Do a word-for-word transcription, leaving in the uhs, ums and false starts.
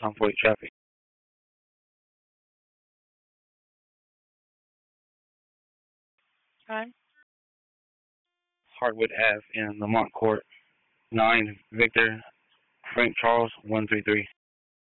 Tom forty traffic. Time. Hartwood Ave in Lamont Court. Nine Victor Frank Charles one three three.